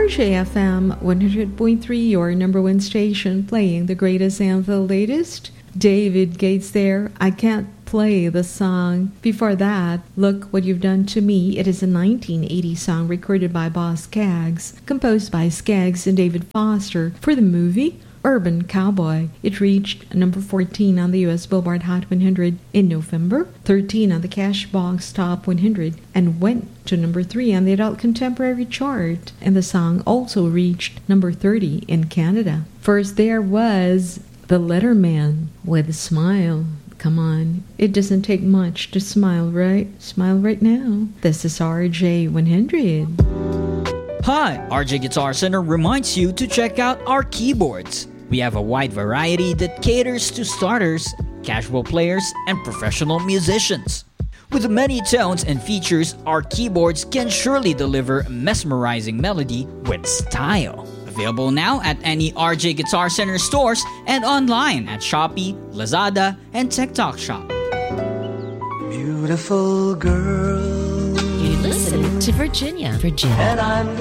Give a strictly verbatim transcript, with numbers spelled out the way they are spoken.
R J F M one hundred point three, your number one station, playing the greatest and the latest. David Gates there, I Can't Play the Song. Before that, Look What You've Done to Me. It is a nineteen eighty song recorded by Boz Scaggs, composed by Scaggs and David Foster for the movie Urban Cowboy. It reached number fourteen on the U S Billboard Hot one hundred in November, thirteen on the Cashbox Top one hundred, and went to number three on the Adult Contemporary chart. And the song also reached number thirty in Canada. First there was The Letterman with a Smile. Come on, it doesn't take much to smile, right? Smile right now. This is R J one hundred. Hi, R J Guitar Center reminds you to check out our keyboards. We have a wide variety that caters to starters, casual players, and professional musicians. With many tones and features, our keyboards can surely deliver a mesmerizing melody with style. Available now at any R J Guitar Center stores and online at Shopee, Lazada, and TikTok Shop. Beautiful girl. You listen to Virginia. Virginia. And I'm